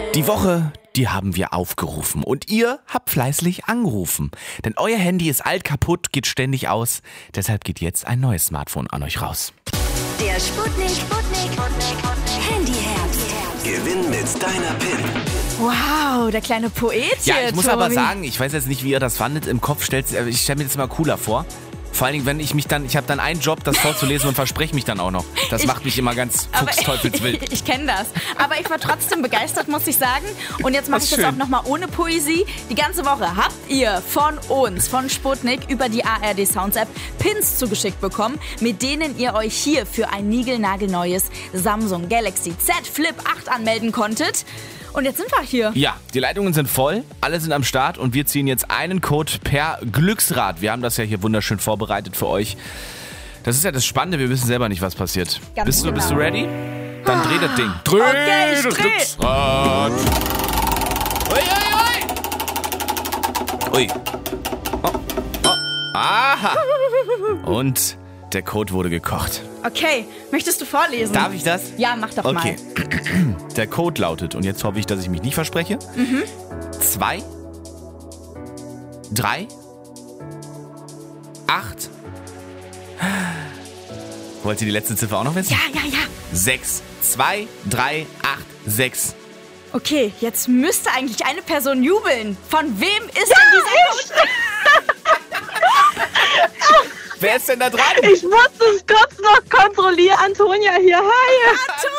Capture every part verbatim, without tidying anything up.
Die Woche, die haben wir aufgerufen und ihr habt fleißig angerufen. Denn euer Handy ist alt, kaputt, geht ständig aus. Deshalb geht jetzt ein neues Smartphone an euch raus. Der Sputnik, Sputnik, Handyherbst. Gewinn mit deiner P I N. Wow, der kleine Poet Ja, hier, ich muss Tobi. aber sagen, ich weiß jetzt nicht, wie ihr das fandet. Im Kopf stellt ich stelle mir das immer cooler vor. Vor allen Dingen, wenn ich mich dann, ich habe dann einen Job, das vorzulesen und verspreche mich dann auch noch. Das Ich- macht mich immer ganz Aber fuchsteufelswild. ich, ich kenne das. Aber ich war trotzdem begeistert, muss ich sagen. Und jetzt mache Das ich ist das auch schön. nochmal ohne Poesie. Die ganze Woche habt ihr von uns, von Sputnik, über die A R D Sounds App Pins zugeschickt bekommen, mit denen ihr euch hier für ein niegelnagelneues Samsung Galaxy Z Flip acht anmelden konntet. Und jetzt sind wir hier. Ja, die Leitungen sind voll, alle sind am Start und wir ziehen jetzt einen Code per Glücksrad. Wir haben das ja hier wunderschön vorbereitet für euch. Das ist ja das Spannende, wir wissen selber nicht, was passiert. Ganz bist, du, genau. bist du ready? Dann dreh das Ding. Dreh Okay, ich das dreh. Glücksrad. Ui, ui, ui. Ui. Oh, oh. Aha. Und der Code wurde gekocht. Okay, möchtest du vorlesen? Darf ich das? Ja, mach doch Okay. Der Code lautet, und jetzt hoffe ich, dass ich mich nicht verspreche. Mhm. Zwei, drei, acht. Wollt ihr die letzte Ziffer auch noch wissen? mal. Ja, ja, ja. Sechs. Zwei, drei, acht, sechs. Okay, jetzt müsste eigentlich eine Person jubeln. Von wem ist denn dieser Code? Wer ist denn da dran? Ich musste es kurz noch kontrollieren. Antonia hier. Hi.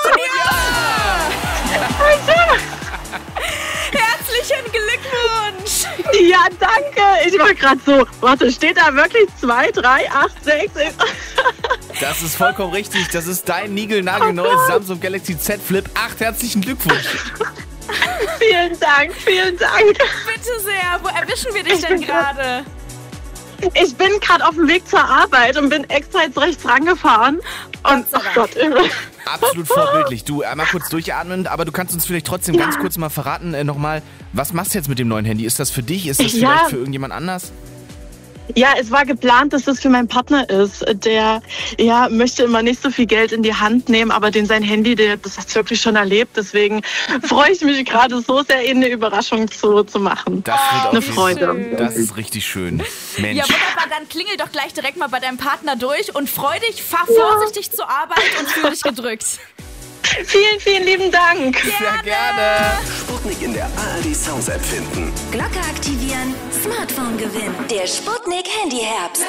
Herzlichen Glückwunsch! Ja, danke. Ich war gerade so, warte, steht da wirklich zwei, drei, acht, sechs? Das ist vollkommen richtig. Das ist dein niegelnagelneues Samsung Galaxy Z Flip acht. Herzlichen Glückwunsch. Vielen Dank, vielen Dank. Bitte sehr, wo erwischen wir dich denn gerade? Ich bin gerade auf dem Weg zur Arbeit und bin extra jetzt rechts rangefahren. Und, sei ach Gott, Absolut vorbildlich. Du, einmal kurz durchatmen, aber du kannst uns vielleicht trotzdem ganz kurz mal verraten, äh, nochmal, was machst du jetzt mit dem neuen Handy? Ist das für dich? Ist das Ja. vielleicht für irgendjemand anders? ja, es war geplant, dass das für meinen Partner ist. Der ja, möchte immer nicht so viel Geld in die Hand nehmen, aber den sein Handy, der, das hat wirklich schon erlebt. Deswegen freue ich mich gerade so sehr, ihm eine Überraschung zu, zu machen. Das wird auf Eine jeden- Freude. Das ist richtig schön. Mensch. Ja, wunderbar, dann klingel doch gleich direkt mal bei deinem Partner durch und freu dich, fahr vorsichtig zur Arbeit und fühl dich gedrückt. Vielen, vielen lieben Dank. Sehr gerne. Sputnik in der A R D Sounds App finden. Glocke aktivieren, Smartphone gewinnen. Der Sputnik Handyherbst.